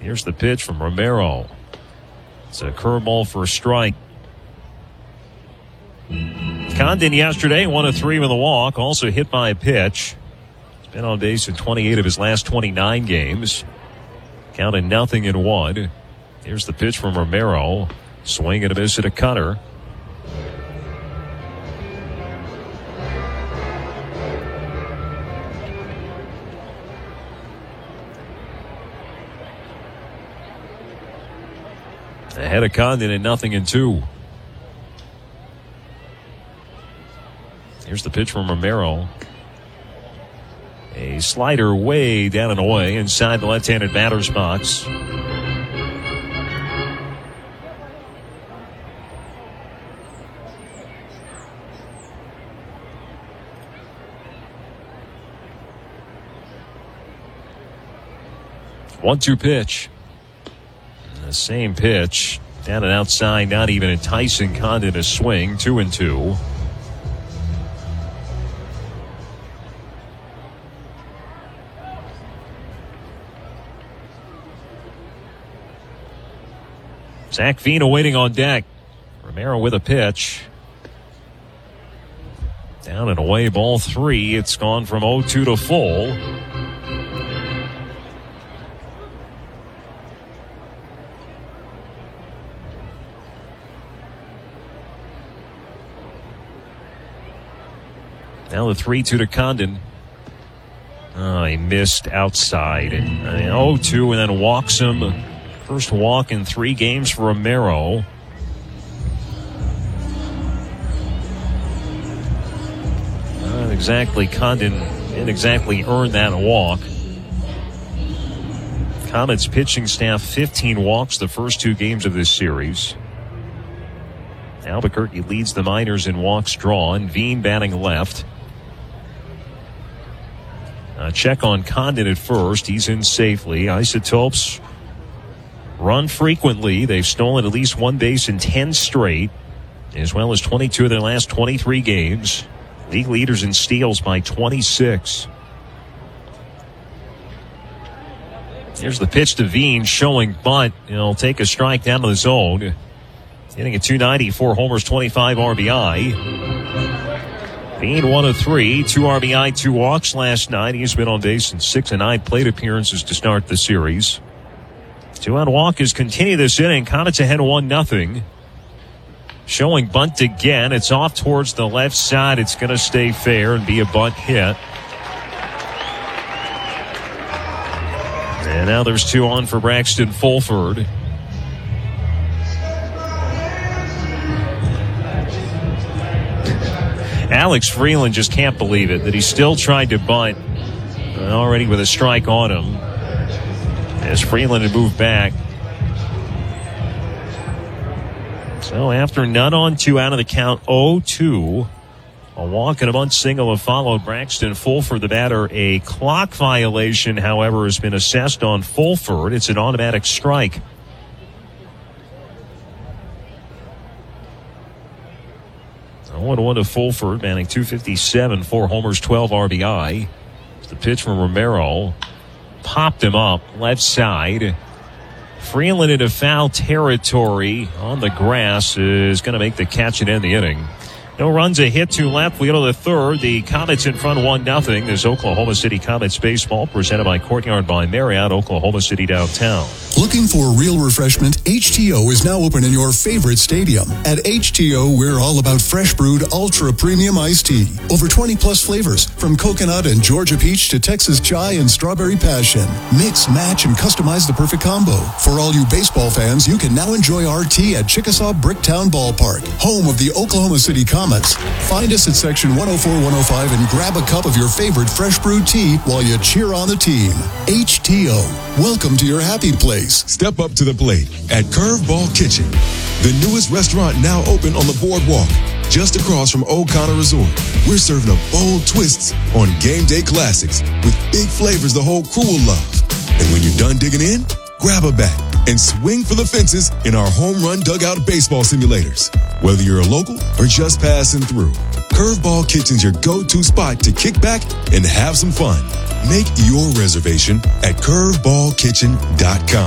Here's the pitch from Romero. It's a curveball for a strike. Condon yesterday, 1 of 3 with a walk, also hit by a pitch. He's been on base in 28 of his last 29 games. Counted 0-1. Here's the pitch from Romero. Swing and a miss at a cutter. Ahead of Condon at 0-2. Here's the pitch from Romero. A slider way down and away inside the left-handed batter's box. One-two pitch. The same pitch. Down and outside, not even enticing Condon to swing. 2-2. Zach Vina waiting on deck. Romero with a pitch. Down and away, ball 3. It's gone from 0-2 to full. Now the 3-2 to Condon. He missed outside. 0-2 and then walks him. First walk in 3 games for Romero. Not exactly. Condon didn't exactly earn that walk. Comets pitching staff 15 walks the first 2 games of this series. Albuquerque leads the minors in walks drawn. Veen batting left. Check on Condon at first. He's in safely. Isotopes run frequently. They've stolen at least 1 base in 10 straight, as well as 22 of their last 23 games. League leaders in steals by 26. Here's the pitch to Veen, showing bunt. He'll take a strike down to the zone. Hitting at .290, 4 homers, 25 RBI. Veen 1 of 3, 2 RBI, 2 walks last night. He's been on base in 6 of 9 plate appearances to start the series. 2-out walk has continued this inning. Comets ahead 1-0. Showing bunt again. It's off towards the left side. It's going to stay fair and be a bunt hit. And now there's 2 on for Braxton Fulford. Alex Freeland just can't believe it that he still tried to bunt already with a strike on him. As Freeland had moved back. So after none on 2 out of the count, 0-2. A walk and a bunt single have followed Braxton Fulford, the batter. A clock violation, however, has been assessed on Fulford. It's an automatic strike. A 1-1 to Fulford, batting .257, 4 homers, 12 RBI. The pitch from Romero. Popped him up, left side. Freeland into foul territory on the grass is going to make the catch and end the inning. No runs, a hit to left, we go to the third. The Comets in front 1-0. This Oklahoma City Comets baseball presented by Courtyard by Marriott, Oklahoma City downtown. Looking for real refreshment? HTO is now open in your favorite stadium. At HTO, we're all about fresh brewed ultra premium iced tea. Over 20 plus flavors, from coconut and Georgia peach to Texas chai and strawberry passion. Mix, match, and customize the perfect combo. For all you baseball fans, you can now enjoy our tea at Chickasaw Bricktown Ballpark, home of the Oklahoma City Comets. Find us at section 104-105 and grab a cup of your favorite fresh brewed tea while you cheer on the team. HTO, welcome to your happy place. Step up to the plate at Curveball Kitchen, the newest restaurant now open on the boardwalk, just across from O'Connor Resort. We're serving up bold twists on game day classics with big flavors the whole crew will love. And when you're done digging in, grab a bat and swing for the fences in our home run dugout baseball simulators. Whether you're a local or just passing through, Curveball Kitchen's your go-to spot to kick back and have some fun. Make your reservation at curveballkitchen.com.